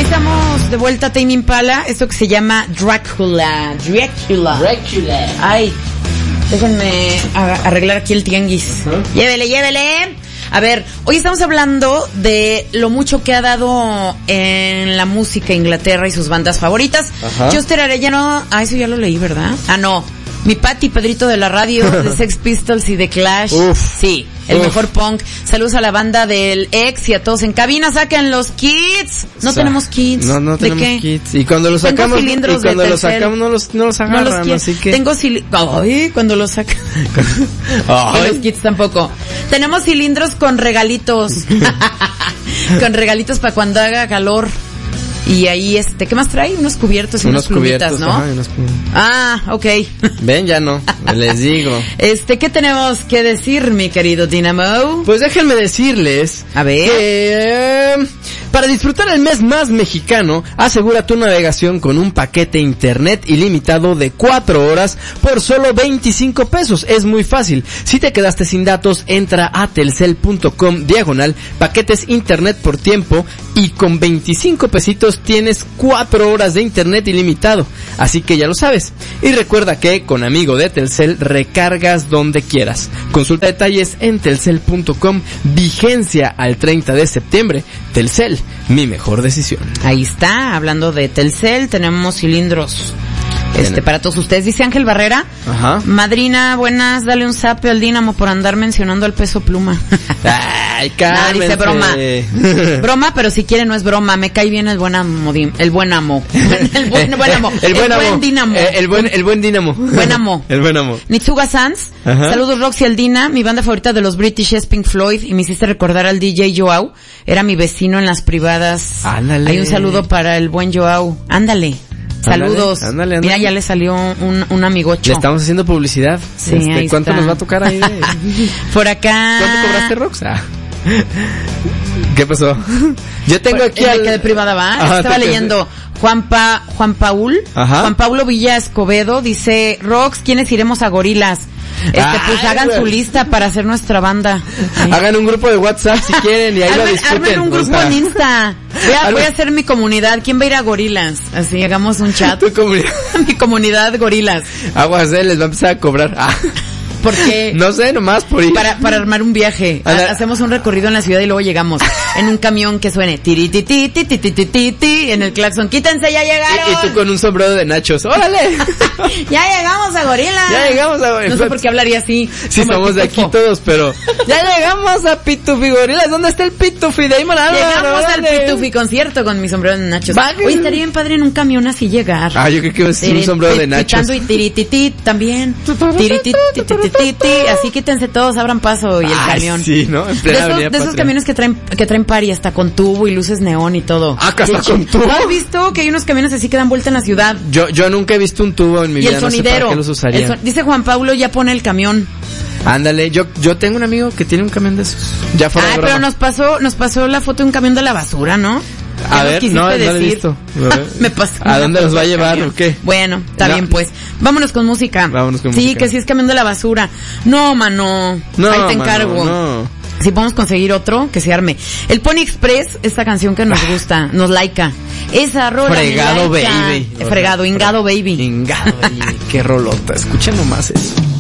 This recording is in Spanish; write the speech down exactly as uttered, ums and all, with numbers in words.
Ahí estamos de vuelta a Tame Impala, esto que se llama Dracula. Dracula. Dracula. Ay, déjenme arreglar aquí el tianguis. Uh-huh. Llévele, llévele. A ver, hoy estamos hablando de lo mucho que ha dado en la música Inglaterra y sus bandas favoritas. Juster Arellano, ah, eso ya lo leí, ¿verdad? Ah, no. Mi Pati Pedrito de la radio, de Sex Pistols y de Clash. Uf. Sí, el Uf. mejor punk. Saludos a la banda del ex y a todos en cabina. Saquen los kits. No o sea, tenemos kits. No, no tenemos ¿De qué? kits. Y cuando los sacamos, y cuando los sacamos no los, no los agarran, no los así que. Tengo cilindros. Ay, cuando los sacan. Y los kits tampoco. Tenemos cilindros con regalitos. Con regalitos para cuando haga calor. Y ahí, este, ¿qué más trae? Unos cubiertos y unos unas plumitas, ¿no? Ajá, unos ah, ok. Ven, ya no, les digo. Este, ¿qué tenemos que decir, mi querido Dynamo? Pues déjenme decirles. A ver. Que, eh, para disfrutar el mes más mexicano, asegura tu navegación con un paquete internet ilimitado de cuatro horas por solo veinticinco pesos. Es muy fácil. Si te quedaste sin datos, entra a telcel.com diagonal paquetes internet por tiempo y con veinticinco pesitos tienes cuatro horas de internet ilimitado, así que ya lo sabes. Y recuerda que con amigo de Telcel recargas donde quieras. Consulta detalles en telcel punto com. Vigencia al treinta de septiembre. Telcel, mi mejor decisión. Ahí está, hablando de Telcel, tenemos cilindros este para todos ustedes. Dice Ángel Barrera. Ajá. Madrina, buenas, dale un zape al Dínamo por andar mencionando al Peso Pluma. Ay, cálmense. No, dice broma. Broma, pero si quiere no es broma. Me cae bien el buen amo, el buen amo. El buen, buen amo. El buen, el amo. buen Dínamo. El, el buen, el buen Dínamo. Buen amo. El buen amo. Nitsuga Sanz. Ajá. Saludos Roxy Aldina. Mi banda favorita de los British es Pink Floyd y me hiciste recordar al D J Joao. Era mi vecino en las privadas. Ándale. Hay un saludo para el buen Joao. Ándale. Saludos. Ándale, ándale, ándale. Mira, ya le salió un, un amigocho. Le estamos haciendo publicidad. Sí, este, ahí ¿Cuánto está. nos va a tocar ahí? Por acá. ¿Cuánto cobraste, Rox? Ah. ¿Qué pasó? Yo tengo Por, aquí el al... de que de privada va. Ajá, estaba leyendo Juan Pa, Juan Paul. Ajá. Juan Pablo Villa Escobedo dice, Rox, ¿quiénes iremos a Gorilas? Este, Ay, pues hagan güey. su lista para hacer nuestra banda. ¿Sí? Hagan un grupo de WhatsApp si quieren y ahí armen, lo discuten. Armen un grupo o sea. en Insta. Voy a, voy a hacer mi comunidad. ¿Quién va a ir a Gorilas? Así, hagamos un chat. Tu comunidad. Mi comunidad Gorilas. Aguas, eh, les va a empezar a cobrar. Ah. Porque no sé, nomás por ir. Para, para armar un viaje. Ha, hacemos un recorrido en la ciudad y luego llegamos en un camión que suene tiri ti ti ti ti ti ti ti ti en el claxon. Quítense, ya llegaron. Y, y tú con un sombrero de nachos. ¡Órale! Ya llegamos a Gorilas. Ya llegamos a Gorilas. No sé por qué hablaría así. Sí, somos de aquí todos, pero ya llegamos a Pitufi Gorilas. ¿Dónde está el Pitufi? De ahí manada. Llegamos al Pitufi concierto con mi sombrero de nachos. Vale. Oye, estaría bien padre en un camión así llegar. Ah, yo creo que es un sombrero de nachos. Y tirititi también. Tirititi así quítense todos, abran paso y el Ay, camión. Sí, ¿no? En plena de esos, de esos camiones que traen que traen pari hasta con tubo y luces neón y todo. Ah, hasta con tubo. ¿No has visto que hay unos camiones así que dan vuelta en la ciudad? Yo yo nunca he visto un tubo en mi y vida, el sonidero, no sé para qué los usaría. Son, dice Juan Pablo, ya pone el camión. Ándale, yo yo tengo un amigo que tiene un camión de esos. Ya fuera Ah, pero nos pasó nos pasó la foto de un camión de la basura, ¿no? A ver, no, no lo he visto. Me pasó. ¿A dónde nos va a llevar o qué? Bueno, está no. bien pues. Vámonos con música. Vámonos con sí, música. Sí, que sí es camión de la basura. No, mano. No, ahí te encargo. Mano, no. Si podemos conseguir otro, que se arme. El Pony Express, esta canción que nos gusta, nos laica. Esa rola. Fregado, baby. Fregado, ingado, baby. Ingado, baby. Qué rolota. Escuchen nomás eso.